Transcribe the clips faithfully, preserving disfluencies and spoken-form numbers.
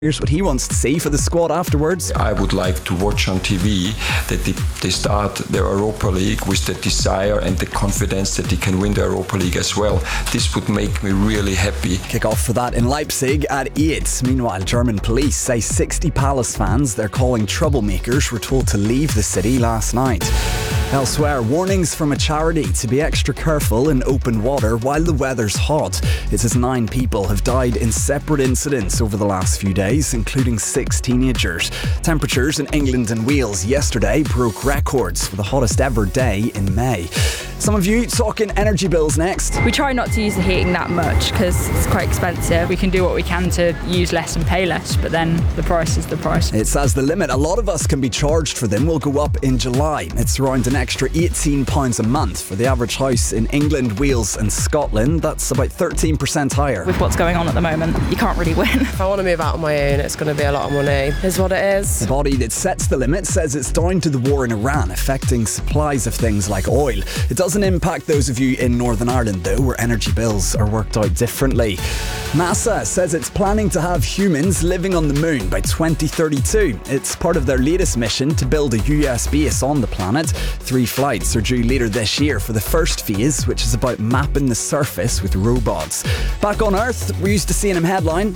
Here's what he wants to see for the squad afterwards. I would like to watch on T V that they, they start their Europa League with the desire and the confidence that they can win the Europa League as well. This would make me really happy. Kick-off for that in Leipzig at eight. Meanwhile, German police say sixty Palace fans they're calling troublemakers were told to leave the city last night. Elsewhere, warnings from a charity to be extra careful in open water while the weather's hot. It says nine people have died in separate incidents over the last few days, including six teenagers. Temperatures in England and Wales yesterday broke records for the hottest ever day in May. Some of you talking energy bills next. We try not to use the heating that much because it's quite expensive. We can do what we can to use less and pay less, but then the price is the price. It says the limit a lot of us can be charged for them will go up in July. It's around an extra eighteen pounds a month for the average house in England, Wales and Scotland. That's about thirteen percent higher. With what's going on at the moment, you can't really win. If I want to move out on my own, it's going to be a lot of money, is what it is. The body that sets the limit says it's down to the war in Iran affecting supplies of things like oil. It doesn't impact those of you in Northern Ireland though, where energy bills are worked out differently. NASA says it's planning to have humans living on the moon by twenty thirty-two. It's part of their latest mission to build a U S base on the planet. Three flights are due later this year for the first phase, which is about mapping the surface with robots. Back on Earth, we're used to seeing him headline.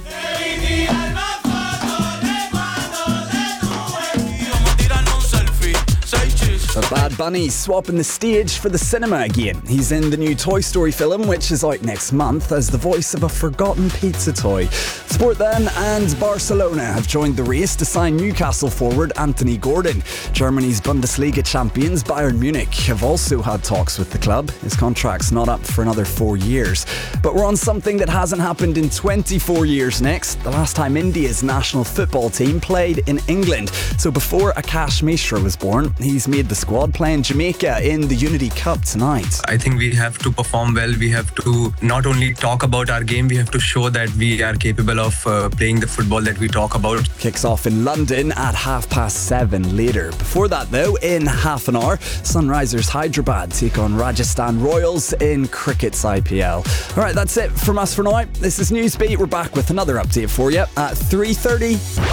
But Bad Bunny's swapping the stage for the cinema again. He's in the new Toy Story film, which is out next month, as the voice of a forgotten pizza toy. Sport then, and Barcelona have joined the race to sign Newcastle forward Anthony Gordon. Germany's Bundesliga champions Bayern Munich have also had talks with the club. His contract's not up for another four years. But we're on something that hasn't happened in twenty-four years next. The last time India's national football team played in England. So before Akash Mishra was born, he's made the squad playing Jamaica in the Unity Cup tonight. I think we have to perform well. We have to not only talk about our game, we have to show that we are capable of uh, playing the football that we talk about. Kicks off in London at half past seven later. Before that though, in half an hour, Sunrisers Hyderabad take on Rajasthan Royals in cricket's I P L. Alright, that's it from us for now. This is Newsbeat. We're back with another update for you at three thirty.